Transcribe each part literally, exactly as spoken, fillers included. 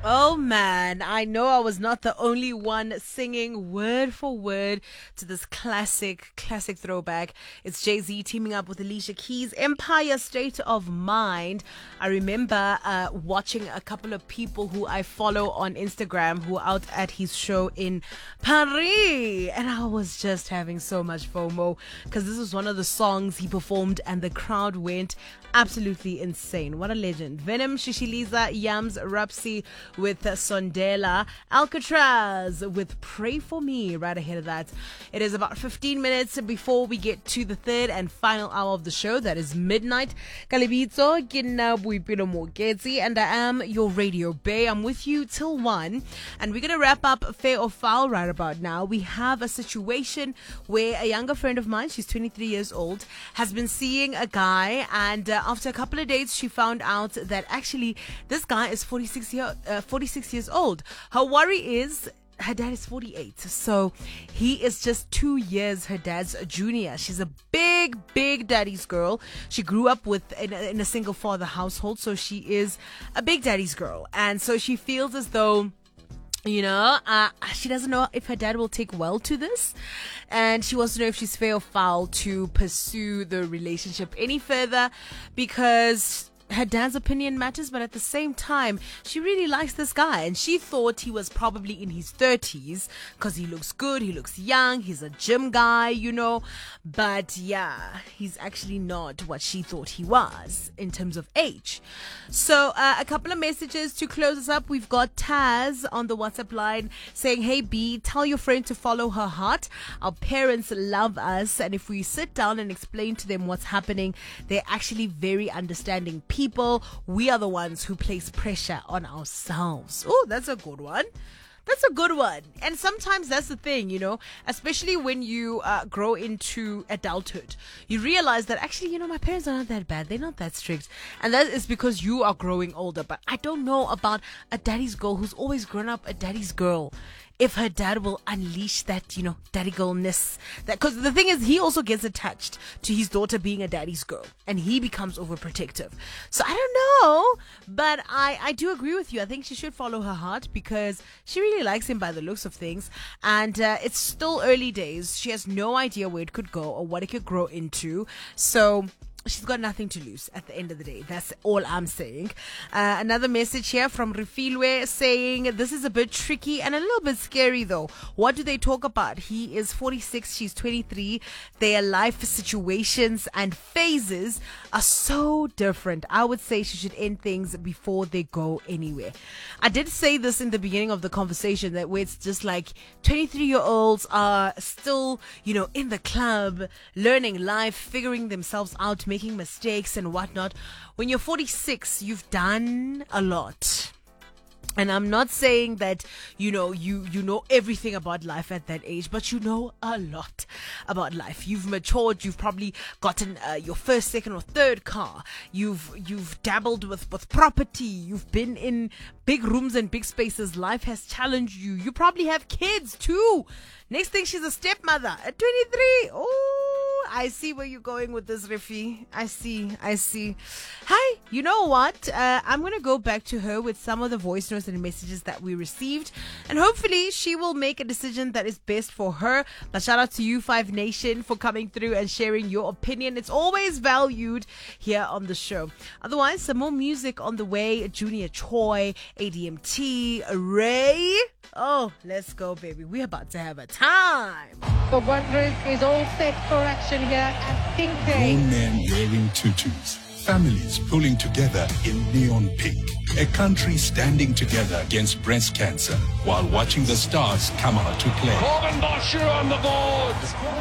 Oh man, I know I was not the only one singing word for word to this classic, classic throwback. It's Jay-Z teaming up with Alicia Keys, Empire State of Mind. I remember uh, watching a couple of people who I follow on Instagram who were out at his show in Paris. And I was just having so much FOMO because this was one of the songs he performed and the crowd went absolutely insane. What a legend. Venom, Shishiliza, Yams, Rapsi with Sondela, Alcatraz with Pray For Me right ahead of that. It is about fifteen minutes before we get to the third and final hour of the show. That is midnight. Kalibitso, Kina Buipilo Mogezi, and I am your Radio Bay. I'm with you till one. And we're going to wrap up Fair or Foul right about now. We have a situation where a younger friend of mine, she's twenty-three years old, has been seeing a guy, and uh, after a couple of dates, she found out that actually this guy is forty-six, year, uh, forty-six years old. Her worry is her dad is forty-eight, so he is just two years her dad's junior. She's a big, big daddy's girl. She grew up with in a, in a single father household, so she is a big daddy's girl, and so she feels as though, you know, uh, she doesn't know if her dad will take well to this. And she wants to know if she's fair or foul to pursue the relationship any further because her dad's opinion matters, but at the same time, she really likes this guy. And she thought he was probably in his thirties because he looks good, he looks young, he's a gym guy, you know. But yeah, he's actually not what she thought he was in terms of age. So uh, a couple of messages to close us up. We've got Taz on the WhatsApp line saying, hey B, tell your friend to follow her heart. Our parents love us, and if we sit down and explain to them what's happening, they're actually very understanding people. People, we are the ones who place pressure on ourselves. Oh, that's a good one. That's a good one. And sometimes that's the thing, you know, especially when you uh, grow into adulthood, you realize that actually, you know, my parents are not that bad. They're not that strict. And that is because you are growing older. But I don't know about a daddy's girl who's always grown up a daddy's girl, if her dad will unleash that, you know, daddy girlness. That, because the thing is, he also gets attached to his daughter being a daddy's girl, and he becomes overprotective. So I don't know, but I, I do agree with you. I think she should follow her heart because she really likes him by the looks of things. And uh, it's still early days. She has no idea where it could go or what it could grow into. So she's got nothing to lose at the end of the day. That's all I'm saying. Uh, another message here from Refilwe saying, this is a bit tricky and a little bit scary though. What do they talk about? He is forty-six, she's twenty-three. Their life situations and phases are so different. I would say she should end things before they go anywhere. I did say this in the beginning of the conversation, that where it's just like twenty-three year olds are still, you know, in the club, learning life, figuring themselves out, making mistakes and whatnot. When you're forty-six, you've done a lot. And I'm not saying that, you know, you, you know everything about life at that age, but you know a lot about life. You've matured. You've probably gotten uh, your first, second, or third car. You've you've dabbled with, with property. You've been in big rooms and big spaces. Life has challenged you. You probably have kids too. Next thing, she's a stepmother at twenty-three. Oh, I see where you're going with this, Riffy. I see, I see. Hi, you know what? Uh, I'm going to go back to her with some of the voice notes and messages that we received. And hopefully she will make a decision that is best for her. But shout out to you, Five Nation, for coming through and sharing your opinion. It's always valued here on the show. Otherwise, some more music on the way. Junior Choi, A D M T, Ray. Oh, let's go, baby. We're about to have a time. The Wanderers is all set for action here at Pink Day. Grown men wearing tutus. Families pulling together in neon pink. A country standing together against breast cancer while watching the stars come out to play. Corbin Bosher on the board.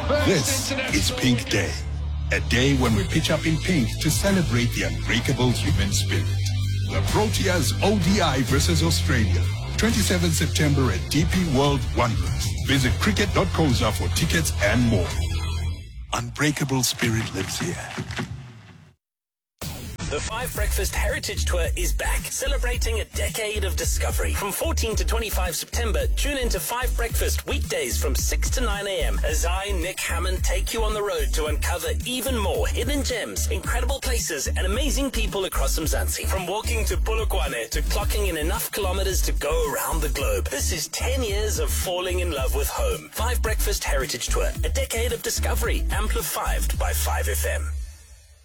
This is Pink Day. A day when we pitch up in pink to celebrate the unbreakable human spirit. The Proteas O D I versus Australia. twenty-seventh September at D P World Wanderers. Visit cricket dot coza for tickets and more. Unbreakable spirit lives here. The Five Breakfast Heritage Tour is back, celebrating a decade of discovery. From fourteen to twenty-five September, tune into Five Breakfast weekdays from six to nine a.m. as I, Nick Hammond, take you on the road to uncover even more hidden gems, incredible places, and amazing people across Mzansi. From walking to Polokwane to clocking in enough kilometers to go around the globe, this is ten years of falling in love with home. Five Breakfast Heritage Tour, a decade of discovery, amplified by five F M.